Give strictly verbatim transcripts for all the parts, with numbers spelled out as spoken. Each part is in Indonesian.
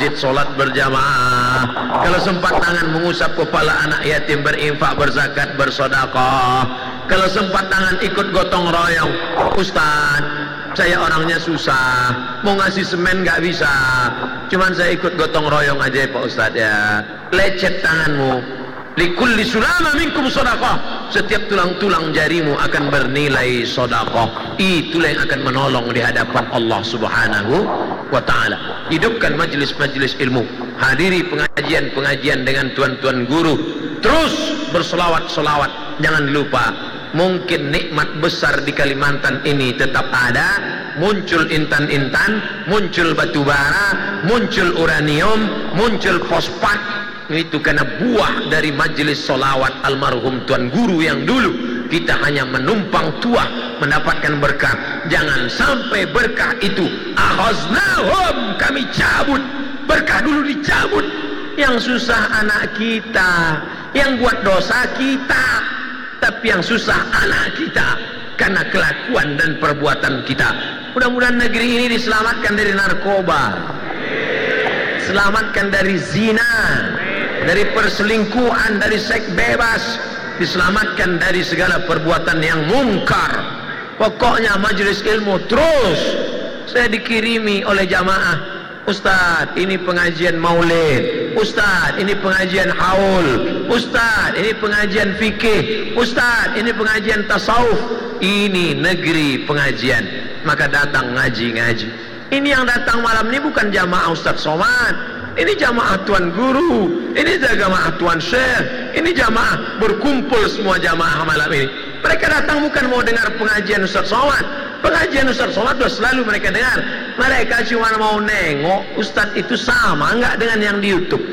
masjid sholat berjamaah, kalau sempat tangan mengusap kepala anak yatim, berinfak, berzakat, bersedekah, kalau sempat tangan ikut gotong royong. Ustaz, saya orangnya susah, mau ngasih semen nggak bisa, cuman saya ikut gotong royong aja ya Pak Ustaz ya. Lecet tanganmu. Likulli sulama minkum sedekah, setiap tulang-tulang jarimu akan bernilai sedekah. Itulah yang akan menolong di hadapan Allah Subhanahu wa taala. Hidupkan majelis-majelis ilmu, hadiri pengajian-pengajian dengan tuan-tuan guru, terus berselawat-selawat. Jangan lupa, mungkin nikmat besar di Kalimantan ini tetap ada. Muncul intan-intan, muncul batu bara, muncul uranium, muncul fosfat. Itu karena buah dari majelis solawat almarhum tuan guru yang dulu. Kita hanya menumpang tuah mendapatkan berkah. Jangan sampai berkah itu akhaznahum, kami cabut. Berkah dulu dicabut. Yang susah anak kita, yang buat dosa kita, tapi yang susah anak kita karena kelakuan dan perbuatan kita. Mudah-mudahan negeri ini diselamatkan dari narkoba, selamatkan dari zina, dari perselingkuhan, dari seks bebas, diselamatkan dari segala perbuatan yang mungkar. Pokoknya majelis ilmu terus. Saya dikirimi oleh jamaah, Ustaz ini pengajian maulid, Ustaz ini pengajian haul, Ustaz ini pengajian fikih, Ustaz ini pengajian tasawuf. Ini negeri pengajian, maka datang ngaji-ngaji. Ini yang datang malam ini bukan jamaah Ustaz Somad, ini jamaah tuan guru, ini jamaah tuan syekh, ini jamaah berkumpul semua jamaah malam ini. Mereka datang bukan mau dengar pengajian Ustaz Somad. Pengajian Ustaz Somad sudah selalu mereka dengar. Mereka cuma mau nengok Ustaz itu sama enggak dengan yang di YouTube.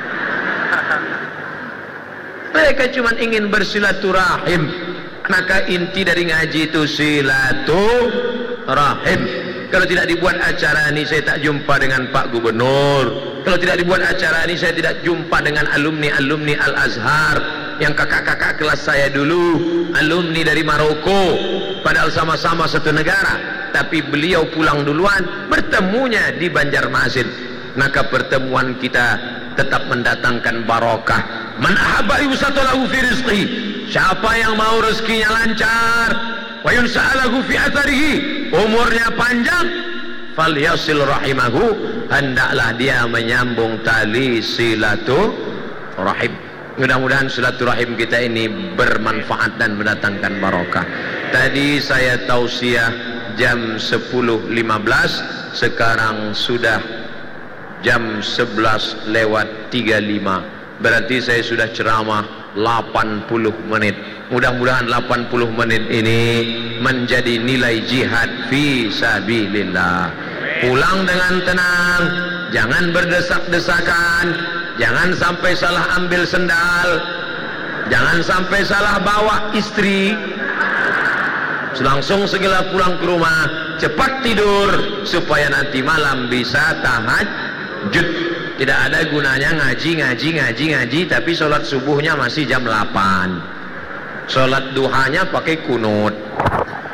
Mereka cuma ingin bersilaturahim. Maka inti dari ngaji itu silaturahim. Kalau tidak dibuat acara ini, saya tak jumpa dengan Pak Gubernur. Kalau tidak dibuat acara ini, saya tidak jumpa dengan alumni-alumni Al-Azhar yang kakak-kakak kelas saya dulu, alumni dari Maroko, padahal sama-sama satu negara, tapi beliau pulang duluan, bertemunya di Banjarmasin. Maka pertemuan kita tetap mendatangkan barokah. Man ahabba yusatalahu fi rizqi, siapa yang mau rezekinya lancar, wa yunsa'alahu fi atharihi, umurnya panjang, falyasil rahimahu, hendaklah dia menyambung tali silaturahim. Mudah-mudahan silaturahim kita ini bermanfaat dan mendatangkan barokah. Tadi saya tausiah jam sepuluh lima belas, sekarang sudah jam sebelas lewat tiga puluh lima. Berarti saya sudah ceramah delapan puluh menit. Mudah-mudahan delapan puluh menit ini menjadi nilai jihad fi sabilillah. Pulang dengan tenang, jangan berdesak-desakan, jangan sampai salah ambil sendal, jangan sampai salah bawa istri. Langsung segera pulang ke rumah, cepat tidur supaya nanti malam bisa tahajud. Tidak ada gunanya ngaji, ngaji, ngaji, ngaji, tapi sholat subuhnya masih jam delapan. Sholat duhanya pakai kunut.